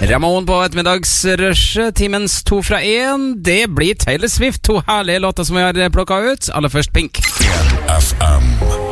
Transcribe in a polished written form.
Ramon på ettermiddagsrushet, timens 2 fra 1. Det blir Taylor Swift, 2 herlige låter som vi har plukket ut. Aller først Pink. FM.